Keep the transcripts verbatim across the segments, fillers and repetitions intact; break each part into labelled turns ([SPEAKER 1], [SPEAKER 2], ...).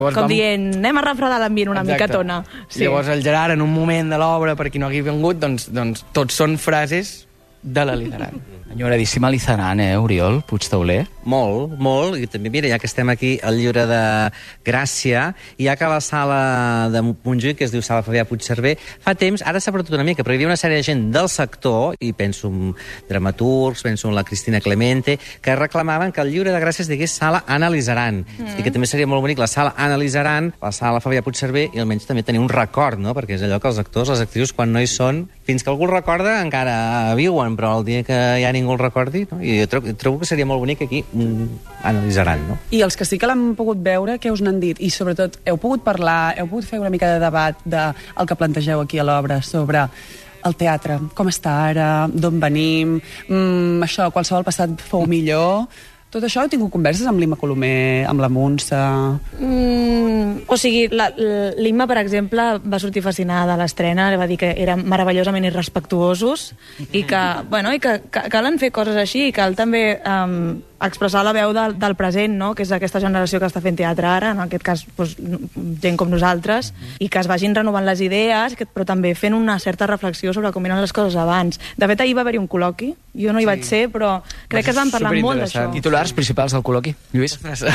[SPEAKER 1] Llavors
[SPEAKER 2] Com
[SPEAKER 1] vam...
[SPEAKER 2] dient, anem a refredar l'ambient una
[SPEAKER 1] Exacte.
[SPEAKER 2] micatona.
[SPEAKER 1] Sí. Llavors el Gerard, en un moment de l'obra, per qui no hagi vingut, doncs, doncs tots són frases de la Lizaran.
[SPEAKER 3] Enyoradíssima Lizaran, eh, Oriol Puigtauler?
[SPEAKER 4] Molt, molt, i també, mira, ja que estem aquí al llibre de Gràcia, i ja que la sala de Montjuïc, que es diu Sala Fabià Puigcerver, fa temps, ara s'ha perdut una mica, però hi havia una sèrie de gent del sector, i penso en dramaturgs, penso en la Cristina Clemente, que reclamaven que el llibre de Gràcia es digués Sala Anna Lizaran, mm. i que també seria molt bonic la Sala Anna Lizaran, la Sala Fabià Puigcerver, i almenys també tenir un record, no?, perquè és allò que els actors, les actrius, quan no hi són, fins que algú el recorda, encara viuen, però el dia que ja ningú el recordi, no? I jo trobo, trobo que seria molt bonic aquí analitzaran, no?
[SPEAKER 5] I els que sí que l'han pogut veure, què us n'han dit? I sobretot, heu pogut parlar, heu pogut fer una mica de debat del de que plantegeu aquí a l'obra sobre el teatre, com està ara, d'on venim, mm, això, qualsevol passat fou millor... Tot això heu tingut converses amb l'Imma Colomer, amb la Montse...
[SPEAKER 2] Mm, o sigui, l'Imma, per exemple, va sortir fascinada de l'estrena, va dir que eren meravellosament irrespectuosos i que, bueno, i que, que calen fer coses així i cal també um, expressar la veu del, del present, no?, que és aquesta generació que està fent teatre ara, en aquest cas doncs, gent com nosaltres, i que es vagin renovant les idees, que, però també fent una certa reflexió sobre com eren les coses abans. De fet, ahir va haver-hi un col·loqui, jo no hi sí. vaig ser, però crec que es van parlar molt d'això.
[SPEAKER 3] Titulars principals del col·loqui, Lluís?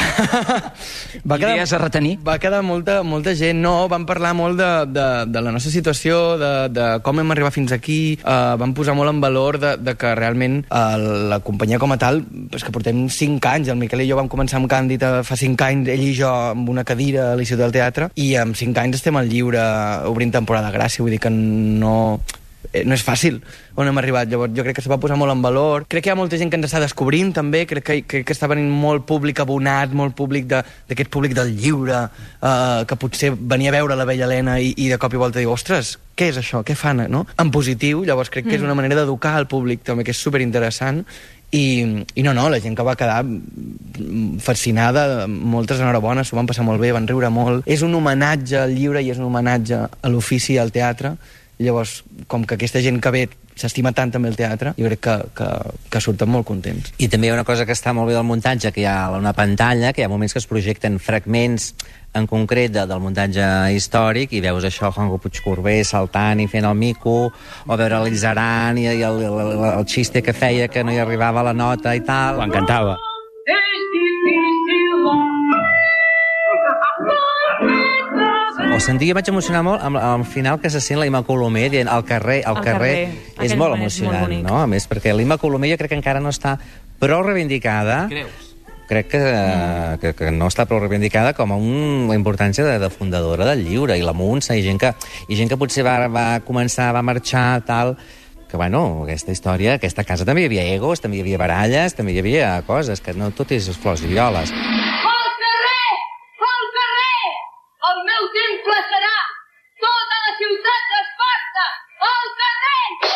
[SPEAKER 1] va quedar,
[SPEAKER 3] Idees a retenir?
[SPEAKER 1] Va quedar molta, molta gent, no, vam parlar molt de, de, de la nostra situació, de, de com hem arribat fins aquí, uh, vam posar molt en valor de, de que realment uh, la companyia com a tal, és que portem cinc anys, el Miquel i jo vam començar amb Càndid fa cinc anys, ell i jo amb una cadira a l'Institut del Teatre, i amb cinc anys estem al lliure obrint temporada de Gràcia, vull dir que no... no és fàcil on hem arribat. Llavors jo crec que se va posar molt en valor. Crec que hi ha molta gent que ens està descobrint també, crec que, crec que està venint molt públic abonat, molt públic d'aquest públic del lliure, eh, que potser venia a veure la Bella Helena i, i de cop i volta diu, ostres, què és això, què fan, no? En positiu, llavors crec que és una manera d'educar el públic també, que és superinteressant. I, i no, no, la gent que va quedar fascinada, moltes enhorabona, s'ho van passar molt bé, van riure molt. És un homenatge al lliure i és un homenatge a l'ofici i al teatre. Llavors, com que aquesta gent que ve s'estima tant també el teatre, jo crec que, que, que surten molt contents.
[SPEAKER 4] I també hi ha una cosa que està molt bé del muntatge, que hi ha una pantalla, que hi ha moments que es projecten fragments en concret de, del muntatge històric, i veus això, Juanjo Puigcorbé saltant i fent el mico, o veure l'Izaran i, i el, el, el, el xiste que feia que no hi arribava la nota i tal.
[SPEAKER 3] Ho encantava.
[SPEAKER 4] O sentir, jo vaig emocionar molt amb, amb el final que se sent la Imma Colomer dient al carrer, al carrer, carrer. És molt emocionant, és molt no? A més, perquè l'Imma Colomer jo crec que encara no està prou reivindicada.
[SPEAKER 3] Creus?
[SPEAKER 4] Crec que, mm. que, que no està prou reivindicada com a un, la importància de, de fundadora del lliure, i la Montse, i gent que, i gent que potser va, va començar, va marxar, tal, que, bueno, aquesta història, aquesta casa també hi havia egos, també hi havia baralles, també hi havia coses, que no tot és flors i violes.
[SPEAKER 6] Al carrer! Al carrer! El meu temple serà tota la ciutat d'Esparta! Al carrer!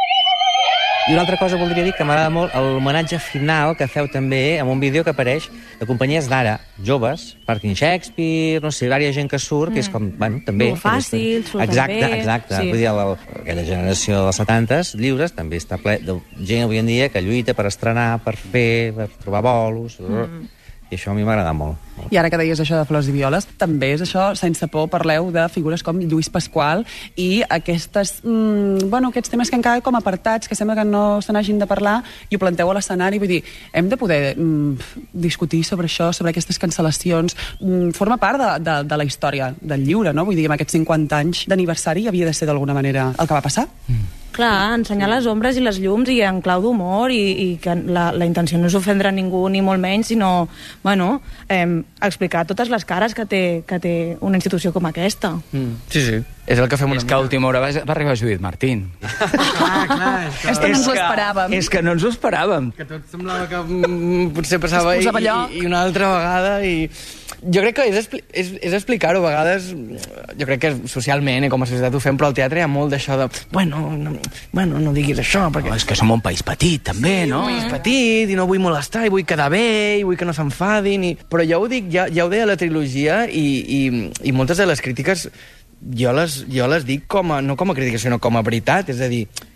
[SPEAKER 4] I una altra cosa voldria dir que m'agrada molt l'homenatge final que feu també amb un vídeo que apareix de companyies d'ara, joves, Parking Shakespeare, no sé, vària gent que surt, mm. que és com, bueno, també...
[SPEAKER 2] Molt fàcil, surt
[SPEAKER 4] exacte,
[SPEAKER 2] bé.
[SPEAKER 4] Exacte,
[SPEAKER 2] sí.
[SPEAKER 4] Vull dir, la, aquella generació dels setantes, lliures, també està ple de gent avui en dia que lluita per estrenar, per fer, per trobar bolos... Mm. I això a mi m'agrada molt.
[SPEAKER 5] I ara que deies això de flors i violes, també és això, sense por parleu de figures com Lluís Pasqual i aquestes, mmm, bueno, aquests temes que han quedat com apartats, que sembla que no se n'hagin de parlar, i ho planteu a l'escenari. Vull dir, hem de poder mm, discutir sobre això, sobre aquestes cancel·lacions. Mm, forma part de, de, de la història del lliure, no? Vull dir, amb aquests cinquanta anys d'aniversari havia de ser d'alguna manera el que va passar.
[SPEAKER 4] Mm.
[SPEAKER 2] Clar, ensenyar les ombres i les llums i en clau d'humor, i, i que la, la intenció no és ofendre a ningú ni molt menys, sinó, bueno, eh, explicar totes les cares que té, que té una institució com aquesta.
[SPEAKER 1] Mm. Sí, sí. És el que fem una
[SPEAKER 3] És que a última hora va, va arribar Judit Martín.
[SPEAKER 1] Ah, clar. És que,
[SPEAKER 5] Esto no ens ho esperàvem.
[SPEAKER 3] És que no ens ho esperàvem.
[SPEAKER 1] Que tot semblava que mm, potser passava i, i, i una altra vegada, i... Jo crec que és, expli és, és explicar-ho. A vegades, jo crec que socialment, eh, com a societat ho fem, però al teatre hi ha molt d'això de... Bueno, no, bueno, no diguis això, perquè...
[SPEAKER 3] No, és que som un país petit, també,
[SPEAKER 1] sí,
[SPEAKER 3] no?
[SPEAKER 1] un país petit, i no vull molestar, i vull quedar bé, i vull que no s'enfadin, i... Però ja ho dic, ja, ja ho deia la trilogia, i, i, i moltes de les crítiques jo les, jo les dic com a, no com a crítica, sinó com a veritat. És a dir,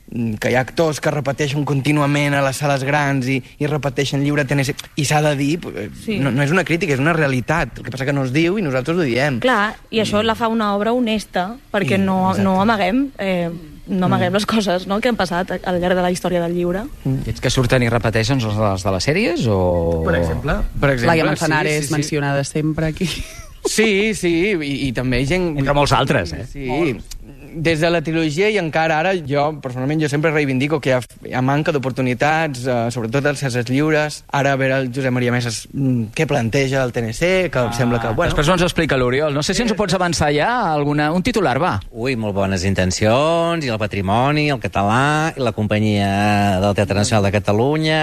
[SPEAKER 1] que hi ha actors que repeteixen contínuament a les sales grans i, i repeteixen lliure T N C, i s'ha de dir,
[SPEAKER 2] Sí.
[SPEAKER 1] no, no és una crítica, és una realitat. El que passa que no es diu i nosaltres ho diem.
[SPEAKER 2] Clar, i això la fa una obra honesta, perquè
[SPEAKER 1] I-
[SPEAKER 2] no,
[SPEAKER 1] exacte.
[SPEAKER 2] no amaguem... Eh, no amaguem les coses, no?, que han passat al llarg de la història del llibre.
[SPEAKER 3] Ets que surten i repeteixen són les de les sèries o...
[SPEAKER 1] Per exemple. Per exemple
[SPEAKER 5] Laia Manzanares,
[SPEAKER 1] sí, sí, sí.
[SPEAKER 5] mencionada sempre aquí.
[SPEAKER 1] Sí, sí, i, i també gent...
[SPEAKER 3] Entre molts altres, eh?
[SPEAKER 1] Sí, des de la trilogia i encara ara, jo, personalment, jo sempre reivindico que hi ha, hi ha manca d'oportunitats, eh, sobretot als cases lliures. Ara, a veure el Josep Maria Mesas mm, què planteja el T N C, que em sembla que... Bueno,
[SPEAKER 3] Després ens ho explica l'Oriol. No sé si ens ho pots avançar ja, alguna... un titular, va.
[SPEAKER 4] Ui, molt bones intencions, i el patrimoni, el català, i la companyia del Teatre Nacional de Catalunya,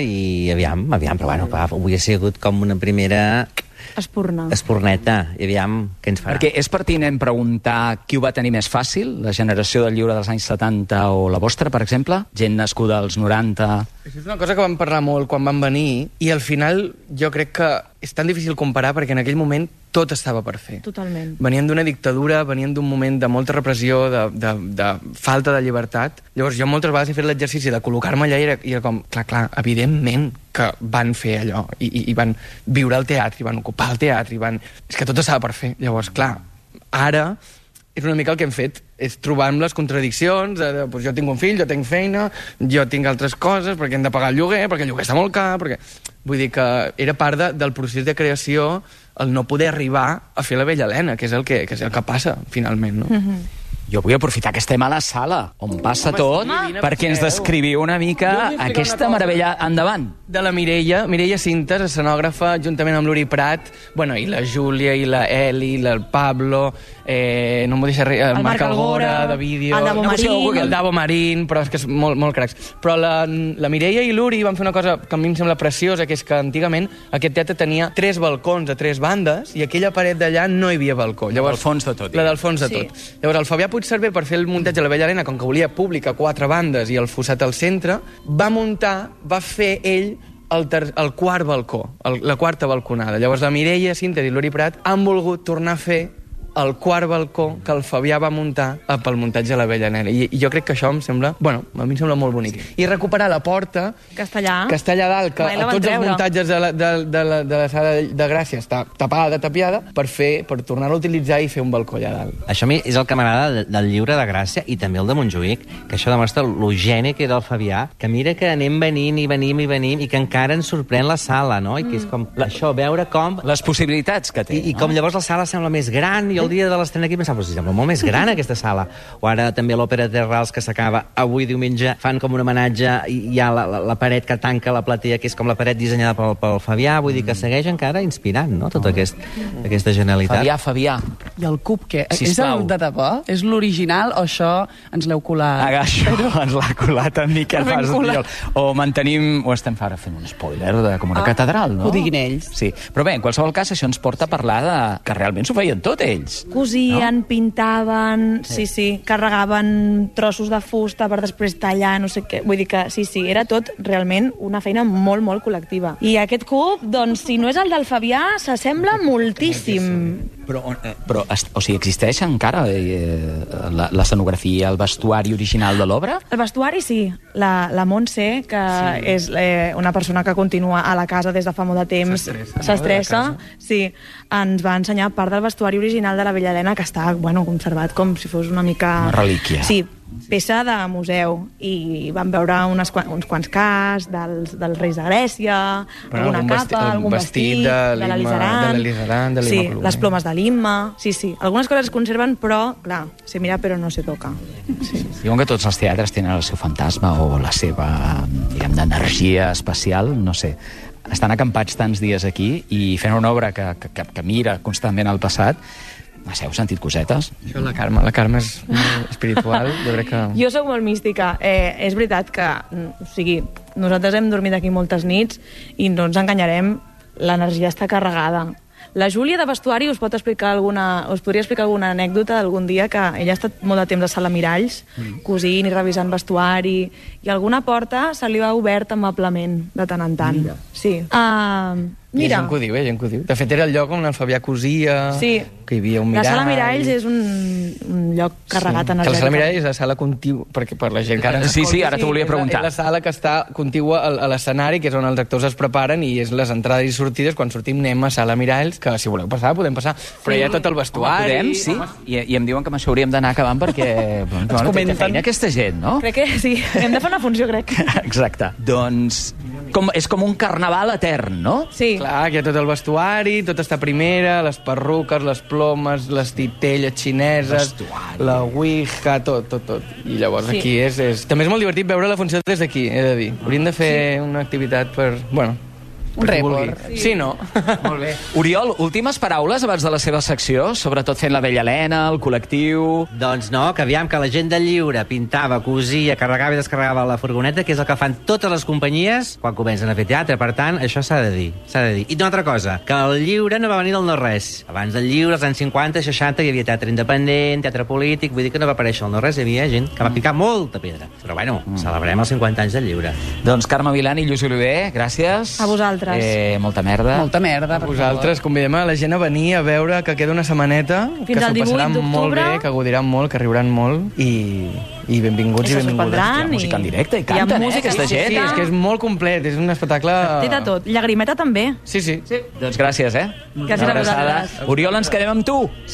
[SPEAKER 4] i aviam, aviam, però bueno, va, avui ha sigut com una primera
[SPEAKER 2] Espurna.
[SPEAKER 4] espurneta, i aviam què ens farà.
[SPEAKER 3] Perquè és pertinent preguntar qui ho va tenir més fàcil, la generació del lliure dels anys setanta o la vostra, per exemple? Gent nascuda als noranta...
[SPEAKER 1] Això és una cosa que vam parlar molt quan van venir, i al final jo crec que és tan difícil comparar perquè en aquell moment tot estava per fer.
[SPEAKER 2] Totalment.
[SPEAKER 1] Venien d'una dictadura, venien d'un moment de molta repressió, de, de, de falta de llibertat. Llavors jo moltes vegades he fet l'exercici de col·locar-me allà i era, i era com, clar, clar, evidentment que van fer allò, i, i, i van viure al teatre, i van ocupar el teatre, i van... És que tot estava per fer. Llavors, clar, ara és una mica el que hem fet, és trobar amb les contradiccions, de, de, doncs jo tinc un fill, jo tinc feina, jo tinc altres coses, perquè hem de pagar el lloguer, perquè el lloguer està molt car, perquè... Vull dir que era part de, del procés de creació el no poder arribar a fer la Bella Helena, que és el que, que, és el que passa, finalment, no?
[SPEAKER 2] Mm-hmm.
[SPEAKER 3] Jo vull aprofitar que estem a la sala, on passa tot,
[SPEAKER 1] sí, vine,
[SPEAKER 3] perquè ens
[SPEAKER 1] passeu.
[SPEAKER 3] descriviu una
[SPEAKER 1] Jo
[SPEAKER 3] mica
[SPEAKER 1] us vull explicar
[SPEAKER 3] aquesta
[SPEAKER 1] una cosa.
[SPEAKER 3] meravella. Endavant.
[SPEAKER 1] De la Mireia, Mireia Cintes, escenògrafa, juntament amb l'Uri Prat, bueno, i la Júlia, i la Eli, i el Pablo, eh, no m'ho deixa res, el,
[SPEAKER 2] El
[SPEAKER 1] Marc
[SPEAKER 2] Marc
[SPEAKER 1] Algora,
[SPEAKER 2] Algora,
[SPEAKER 1] de vídeo...
[SPEAKER 2] el Davo
[SPEAKER 1] No,
[SPEAKER 2] Marín.
[SPEAKER 1] Google, el Davo Marín, però és que és molt, molt cracs. Però la, la Mireia i l'Uri van fer una cosa que a mi em sembla preciosa, que és que antigament aquest teatre tenia tres balcons a tres bandes i aquella paret d'allà no hi havia balcó. Llavors,
[SPEAKER 3] del fons de tot,
[SPEAKER 1] La del fons de
[SPEAKER 2] Sí.
[SPEAKER 1] tot. Llavors, el Fabià Puigcerver, per fer el muntatge de la Bella Helena, com que volia públic a quatre bandes i el fossat al centre, va muntar, va fer ell el, ter el quart balcó, el, la quarta balconada. Llavors, la Mireia Cintes i l'Uri Prat han volgut tornar a fer el quart balcó que el Fabià va muntar pel muntatge de la Bella Helena. I, I jo crec que això em sembla... Bueno, a mi em sembla molt bonic. I recuperar la porta,
[SPEAKER 2] Castellà.
[SPEAKER 1] que està allà dalt, que
[SPEAKER 2] Mai la
[SPEAKER 1] a
[SPEAKER 2] van
[SPEAKER 1] tots els
[SPEAKER 2] treure.
[SPEAKER 1] muntatges de la, de, de, la, de la sala de, de Gràcia està tapada, tapiada, per fer per tornar-la a utilitzar i fer un balcó allà dalt.
[SPEAKER 4] Això a mi és el que m'agrada de- del lliure de Gràcia i també el de Montjuïc, que això demostra lo geni que era el Fabià, que mira que anem venint i venim i venim i que encara ens sorprèn la sala, no? I que és com això, veure com...
[SPEAKER 3] Les possibilitats que té,
[SPEAKER 4] I, i com llavors la sala sembla més gran i el dia de l'estrena aquí pensava, però si sembla molt més gran aquesta sala. O ara també l'Òpera Terrals que s'acaba avui diumenge, fan com un homenatge i hi ha la, la, la paret que tanca la platea, que és com la paret dissenyada pel, pel Fabià, vull dir que segueix encara inspirant, no?, tota aquest, aquesta genialitat.
[SPEAKER 3] Fabià, Fabià.
[SPEAKER 5] I el cub, què? És
[SPEAKER 3] Sisplau.
[SPEAKER 5] el de debò? És l'original o això ens l'heu colat?
[SPEAKER 3] Aga, això ens l'ha colat en Miquel
[SPEAKER 5] Ben
[SPEAKER 3] Fas
[SPEAKER 5] colat.
[SPEAKER 3] Oriol. O mantenim, o estem ara fent un spoiler de com una
[SPEAKER 5] Ah,
[SPEAKER 3] catedral, no?
[SPEAKER 5] ho diguin ells.
[SPEAKER 3] Sí, però bé, en qualsevol cas això ens porta a parlar de que realment s'ho feien tot ells.
[SPEAKER 2] Cosien, no? pintaven, sí. sí, sí, carregaven trossos de fusta per després tallar, no sé què. Vull dir que sí, sí, era tot realment una feina molt, molt col·lectiva. I aquest cub, doncs, si no és el del Fabià, s'assembla moltíssim.
[SPEAKER 3] Però, eh, però est- o sigui, existeix encara eh, la- l'escenografia, el vestuari original de l'obra?
[SPEAKER 2] El vestuari sí, la, la Montse, que sí. és eh, una persona que continua a la casa des de fa molt de temps,
[SPEAKER 1] S'estressa, no,
[SPEAKER 2] s'estressa,
[SPEAKER 1] de la casa.
[SPEAKER 2] sí, ens va ensenyar part del vestuari original de la Bella Helena, que està, bueno, conservat com si fos una mica...
[SPEAKER 3] Una relíquia.
[SPEAKER 2] Sí, peça de museu, i vam veure unes, qua- uns quants cas dels, dels reis de Grècia,
[SPEAKER 1] Bueno,
[SPEAKER 2] alguna
[SPEAKER 1] algun vesti-
[SPEAKER 2] capa,
[SPEAKER 1] algun
[SPEAKER 2] algun
[SPEAKER 1] vestit
[SPEAKER 2] vestit,
[SPEAKER 1] de
[SPEAKER 2] de
[SPEAKER 1] l'Imma-
[SPEAKER 2] l'Elisaran,
[SPEAKER 1] de l'Elisaran, de l'Imma
[SPEAKER 2] sí,
[SPEAKER 1] Colomer.
[SPEAKER 2] les plomes de l'Imma, sí, sí, algunes coses es conserven, però, clar, se mira però no se toca. Sí.
[SPEAKER 3] Diuen que tots els teatres tenen el seu fantasma o la seva, diguem, d'energia especial, no sé. Estan acampats tants dies aquí i fent una obra que, que, que, que mira constantment al passat. No sé, heu sentit cosetes?
[SPEAKER 1] Això la Carme, la Carme és molt espiritual, jo crec que...
[SPEAKER 2] Jo sóc molt mística. Eh, és veritat que, mm, o sigui, nosaltres hem dormit aquí moltes nits i no ens enganyarem, l'energia està carregada. La Júlia de vestuari us pot explicar alguna, us podria explicar alguna anècdota d'algun dia, que ella ha estat molt de temps a sala miralls, mm. cosint i revisant vestuari, i alguna porta se li ha obert amablement de tant en tant. Mira. Sí. Uh,
[SPEAKER 1] Hi
[SPEAKER 2] Mira.
[SPEAKER 1] ha gent que ho diu, hi ha gent que ho diu. De fet, era el lloc on el Fabià cosia,
[SPEAKER 2] Sí.
[SPEAKER 1] que hi havia un
[SPEAKER 2] La
[SPEAKER 1] mirall...
[SPEAKER 2] sala Miralls és un, un lloc carregat
[SPEAKER 1] Que
[SPEAKER 2] energètic.
[SPEAKER 1] la sala Mirall és la sala contigua, perquè per la gent que ara ens
[SPEAKER 3] Sí, sí,
[SPEAKER 1] escolta,
[SPEAKER 3] ara t'ho volia
[SPEAKER 1] és la-
[SPEAKER 3] preguntar.
[SPEAKER 1] És la sala que està contigua al- a l'escenari, que és on els actors es preparen, i és les entrades i sortides. Quan sortim anem a sala Miralls, que si voleu passar, podem passar. Però hi ha tot el
[SPEAKER 3] Home,
[SPEAKER 1] vestuari...
[SPEAKER 3] podem, sí. I, I em diuen que amb això hauríem d'anar acabant perquè... Bueno, té
[SPEAKER 5] comenten.
[SPEAKER 3] feina aquesta gent, no?
[SPEAKER 2] Crec que sí. Hem de fer una funció, crec.
[SPEAKER 3] Exacte. Doncs com, és com un carnaval etern, no?
[SPEAKER 2] Sí.
[SPEAKER 1] Clar, que hi ha tot el vestuari, tot està a primera, les perruques, les plomes, les titelles xineses,
[SPEAKER 3] Vestuari.
[SPEAKER 1] la ouija, tot, tot, tot. I llavors
[SPEAKER 2] Sí.
[SPEAKER 1] aquí és, és... També és molt divertit veure la funció des d'aquí, he de dir. Hauríem de fer sí. una activitat per... Bueno,
[SPEAKER 5] Un
[SPEAKER 1] per qui
[SPEAKER 5] report.
[SPEAKER 1] vulgui. Sí, no?
[SPEAKER 3] Molt bé. Oriol, últimes paraules abans de la seva secció, sobretot fent la Vella Helena, el col·lectiu...
[SPEAKER 4] Doncs no, que aviam que la gent del lliure pintava, cosia, carregava i descarregava la furgoneta, que és el que fan totes les companyies quan comencen a fer teatre. Per tant, això s'ha de dir. S'ha de dir. I una altra cosa, que el lliure no va venir del no-res. Abans del lliure, als anys cinquanta, seixanta, hi havia teatre independent, teatre polític, vull dir que no va aparèixer el no-res, hi havia gent que va picar molta pedra. Però bueno, celebrem els cinquanta anys del lliure.
[SPEAKER 3] Doncs Carme Vilani i Lluís Oliver, gràcies.
[SPEAKER 2] A vosaltres.
[SPEAKER 3] Eh, molta merda.
[SPEAKER 5] Molta merda, per
[SPEAKER 1] Vosaltres convidem a la gent a venir a veure que queda una setmaneta, que
[SPEAKER 2] Fins al
[SPEAKER 1] s'ho passaran
[SPEAKER 2] divuit
[SPEAKER 1] molt
[SPEAKER 2] d'octubre.
[SPEAKER 1] bé, que gaudiran molt, que riuran molt, i, i benvinguts
[SPEAKER 2] I
[SPEAKER 1] i
[SPEAKER 2] se
[SPEAKER 1] benvingudes.
[SPEAKER 2] sorprendran.
[SPEAKER 3] Hi ha música en directe i
[SPEAKER 2] Hi ha
[SPEAKER 3] canten, eh,
[SPEAKER 2] música,
[SPEAKER 3] aquesta
[SPEAKER 1] Sí,
[SPEAKER 3] gent.
[SPEAKER 1] sí, és que és molt complet, és un espectacle...
[SPEAKER 2] Té de tot. Llagrimeta també.
[SPEAKER 1] Sí, sí.
[SPEAKER 3] Doncs gràcies, eh?
[SPEAKER 2] Gràcies
[SPEAKER 3] Una
[SPEAKER 2] a
[SPEAKER 3] abraçada.
[SPEAKER 2] vosaltres.
[SPEAKER 3] Oriol, ens quedem amb tu.